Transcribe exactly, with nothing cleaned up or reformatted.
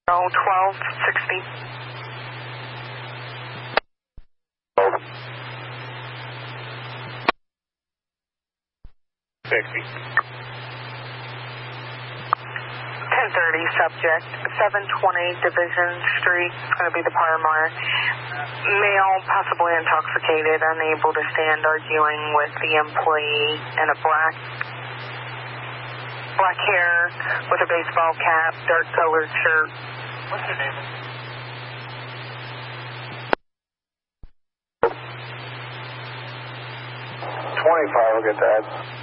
Oh, twelve sixty. sixty. ten thirty, subject, seven twenty Division Street. It's going to be the Paramar. Male, possibly intoxicated, unable to stand, arguing with the employee in a black, black hair with a baseball cap, dark colored shirt. What's your name? twenty-five, will get that.